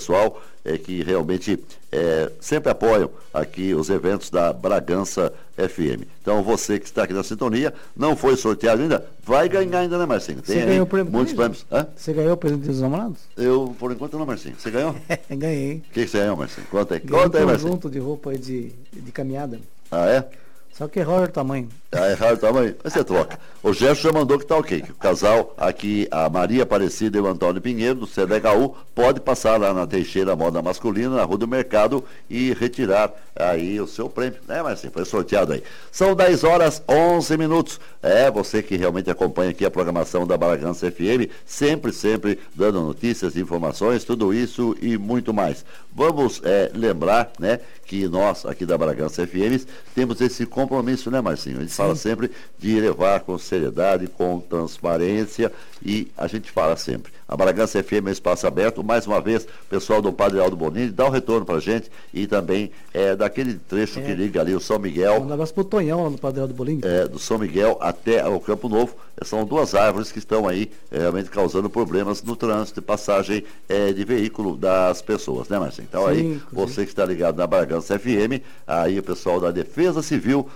pessoal que realmente sempre apoiam aqui os eventos da Bragança FM. Então, você que está aqui na sintonia, não foi sorteado ainda, vai ganhar ainda, né, Marcinho? Tem aí muitos prêmios. Você ganhou o presente dos namorados? Eu, por enquanto, não, Marcinho. Você ganhou? Ganhei. O que você ganhou, Marcinho? Conta aí. Conta aí, Marcinho. Um conjunto de roupa aí de caminhada. Ah, é? Só que errou o tamanho. Ah, erraram o tamanho? Aí você troca. O Gerson já mandou que tá ok. Que o casal aqui, a Maria Aparecida e o Antônio Pinheiro, do CDHU, pode passar lá na Teixeira Moda Masculina, na Rua do Mercado, e retirar aí o seu prêmio, né, Marcinho? Foi sorteado aí. São 10 horas 11 minutos. Você que realmente acompanha aqui a programação da Bragança FM, sempre dando notícias, informações, tudo isso e muito mais. Vamos lembrar, né, que nós aqui da Bragança FM temos esse compromisso, né, Marcinho? A gente fala sempre de levar com seriedade, com transparência, e a gente fala sempre. A Bragança FM é um espaço aberto. Mais uma vez, o pessoal do Padre Aldo Bonini dá um retorno pra gente, e também daquele trecho que liga ali o São Miguel. Um negócio pro Tonhão lá no Padre Aldo Bonini. Do São Miguel até o Campo Novo. São duas árvores que estão aí realmente causando problemas no trânsito e passagem de veículo das pessoas, né, Marcinho? Então, aí, você que está ligado na Bragança FM, aí o pessoal da Defesa Civil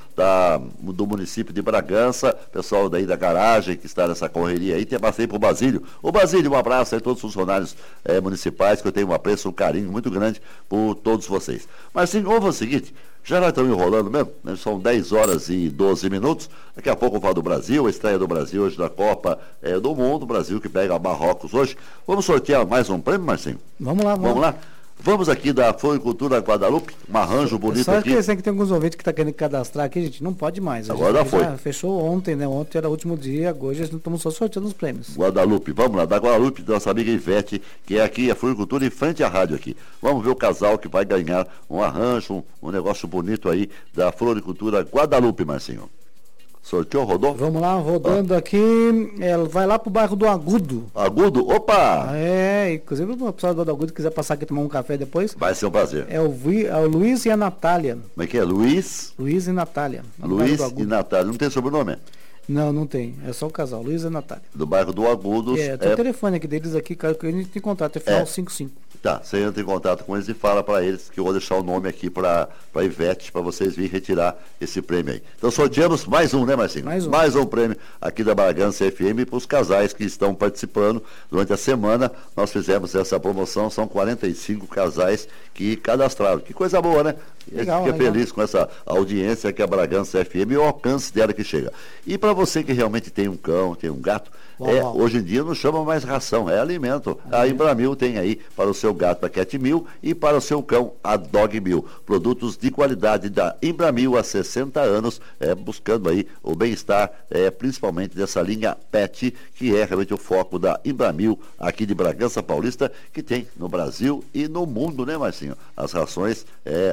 do município de Bragança, pessoal daí da garagem que está nessa correria aí, tem bastante pro Basílio. O Basílio, um abraço aí a todos os funcionários municipais, que eu tenho um apreço, um carinho muito grande por todos vocês. Mas sim, vamos fazer o seguinte, já nós estamos enrolando mesmo, né? São 10 horas e 12 minutos, daqui a pouco eu falo do Brasil, a estreia do Brasil hoje na Copa do Mundo, o Brasil que pega Marrocos hoje. Vamos sortear mais um prêmio, Marcinho? Vamos lá. Vamos aqui da Floricultura Guadalupe, um arranjo bonito só aqui. Só que tem alguns ouvintes que estão querendo cadastrar aqui, gente, não pode mais. Agora já foi. Fechou ontem, né? Ontem era o último dia, hoje nós estamos só sorteando os prêmios. Guadalupe, vamos lá, da Guadalupe, da nossa amiga Ivete, que é aqui a Floricultura em frente à rádio aqui. Vamos ver o casal que vai ganhar um arranjo, um negócio bonito aí da Floricultura Guadalupe, Marcinho. Sorteou, rodou? Vamos lá, rodando aqui, vai lá pro bairro do Agudo. Agudo? Opa! Inclusive o pessoal do Agudo quiser passar aqui tomar um café depois. Vai ser um prazer. É o Luiz e a Natália. Como é que é? Luiz e Natália. Luiz e Natália. Não tem sobrenome? Não tem. É só o casal, Luiz e Natália. Do bairro do Agudos. Tem o telefone aqui deles aqui, que a gente tem contato, é final 55. Tá, você entra em contato com eles e fala para eles que eu vou deixar o nome aqui para Ivete, para vocês virem retirar esse prêmio aí. Então sorteamos mais um, né, Marcinho? Mais um prêmio aqui da Bragança FM para os casais que estão participando. Durante a semana nós fizemos essa promoção, são 45 casais que cadastraram. Que coisa boa, né? Legal, fica feliz com essa audiência que a Bragança FM e o alcance dela que chega. E para você que realmente tem um cão, tem um gato, hoje em dia não chama mais ração, é alimento. A Imbramil tem aí para o seu gato a Cat Mil e para o seu cão a Dog Mil. Produtos de qualidade da Imbramil há 60 anos, buscando aí o bem-estar, principalmente dessa linha Pet, que é realmente o foco da Imbramil aqui de Bragança Paulista, que tem no Brasil e no mundo, né, Marcinho? As rações,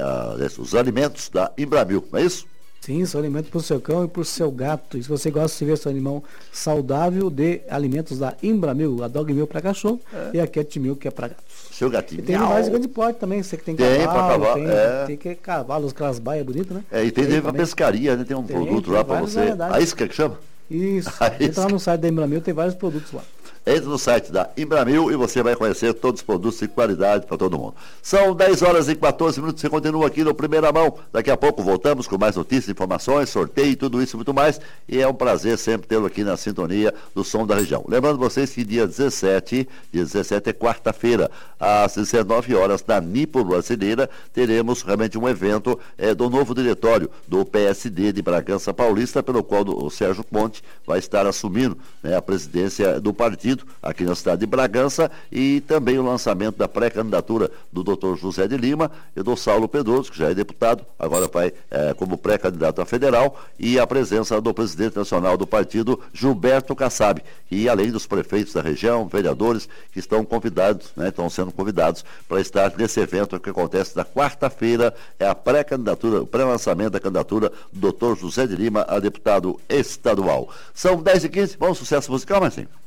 os alimentos da Imbramil, não é isso? Sim, são alimentos para o seu cão e para o seu gato. E se você gosta de ver seu animal saudável, de alimentos da Imbramil, a Dog Mil para cachorro e a Cat Mil, que é para gatos. Seu gatinho. E tem mais grande porte também, você que tem cavalo, tem que cavalos, aquelas baias bonitas, né? E tem para pescaria, né? Tem um produto lá para você. A isca que chama? Isso. Entra lá no site da Imbramil, tem vários produtos lá. Entre no site da Imbramil e você vai conhecer todos os produtos de qualidade para todo mundo. São 10 horas e 14 minutos, você continua aqui no Primeira Mão. Daqui a pouco voltamos com mais notícias, informações, sorteio, tudo isso e muito mais. E é um prazer sempre tê-lo aqui na sintonia do Som da Região. Lembrando vocês que dia 17 é quarta-feira, às 19 horas, na Nipo Brasileira, teremos realmente um evento do novo diretório do PSD de Bragança Paulista, pelo qual o Sérgio Ponte vai estar assumindo, né, a presidência do partido aqui na cidade de Bragança, e também o lançamento da pré-candidatura do Dr. José de Lima e do Saulo Pedroso, que já é deputado, agora vai como pré-candidato a federal, e a presença do presidente nacional do partido, Gilberto Kassab, e além dos prefeitos da região, vereadores que estão convidados, né, estão sendo convidados para estar nesse evento que acontece na quarta-feira, a pré-candidatura, o pré-lançamento da candidatura do Dr. José de Lima a deputado estadual. São 10h15, vamos sucesso musical, Marcinho?